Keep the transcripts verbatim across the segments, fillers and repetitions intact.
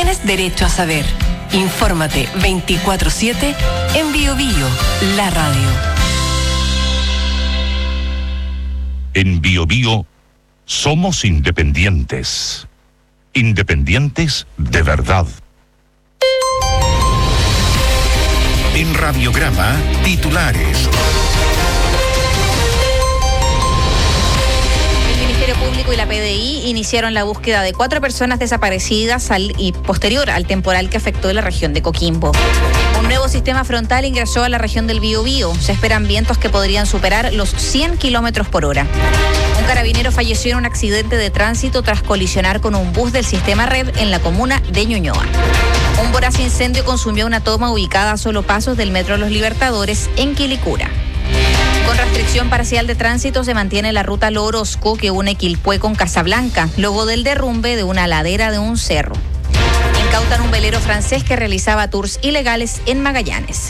Tienes derecho a saber. Infórmate veinticuatro siete en Bio Bio, la radio. En Bio Bio somos independientes. Independientes de verdad. En Radiograma, titulares. El Ministerio Público y la P D I iniciaron la búsqueda de cuatro personas desaparecidas al, y posterior al temporal que afectó la región de Coquimbo. Un nuevo sistema frontal ingresó a la región del Biobío. Se esperan vientos que podrían superar los cien kilómetros por hora. Un carabinero falleció en un accidente de tránsito tras colisionar con un bus del sistema Red en la comuna de Ñuñoa. Un voraz incendio consumió una toma ubicada a solo pasos del Metro Los Libertadores en Quilicura. Con restricción parcial de tránsito se mantiene la ruta Lo Orozco que une Quilpué con Casablanca, luego del derrumbe de una ladera de un cerro. Incautan un velero francés que realizaba tours ilegales en Magallanes.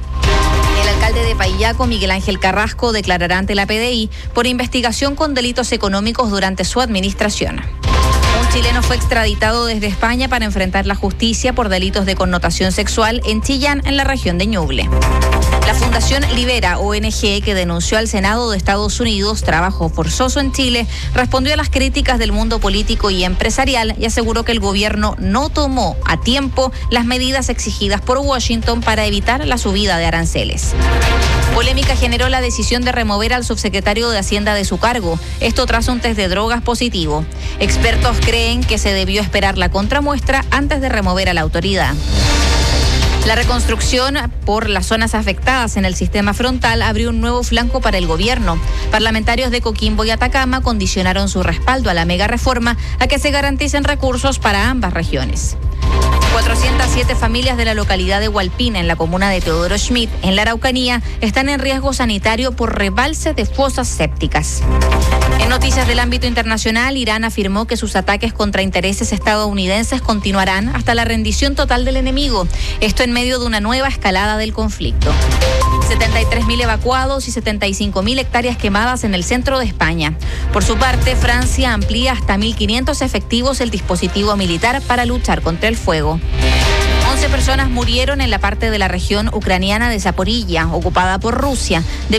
El alcalde de Paillaco, Miguel Ángel Carrasco, declarará ante la P D I por investigación con delitos económicos durante su administración. Un chileno fue extraditado desde España para enfrentar la justicia por delitos de connotación sexual en Chillán, en la región de Ñuble. La Fundación Libera, O N G, que denunció al Senado de Estados Unidos trabajo forzoso en Chile, respondió a las críticas del mundo político y empresarial y aseguró que el gobierno no tomó a tiempo las medidas exigidas por Washington para evitar la subida de aranceles. Polémica generó la decisión de remover al subsecretario de Hacienda de su cargo, esto tras un test de drogas positivo. Expertos creen que se debió esperar la contramuestra antes de remover a la autoridad. La reconstrucción por las zonas afectadas en el sistema frontal abrió un nuevo flanco para el gobierno. Parlamentarios de Coquimbo y Atacama condicionaron su respaldo a la mega reforma a que se garanticen recursos para ambas regiones. cuatrocientas siete familias de la localidad de Hualpina, en la comuna de Teodoro Schmidt, en la Araucanía, están en riesgo sanitario por rebalse de fosas sépticas. En noticias del ámbito internacional, Irán afirmó que sus ataques contra intereses estadounidenses continuarán hasta la rendición total del enemigo. Esto en medio de una nueva escalada del conflicto. setenta y tres mil evacuados y setenta y cinco mil hectáreas quemadas en el centro de España. Por su parte, Francia amplía hasta mil quinientos efectivos el dispositivo militar para luchar contra el fuego. once personas murieron en la parte de la región ucraniana de Zaporilla, ocupada por Rusia,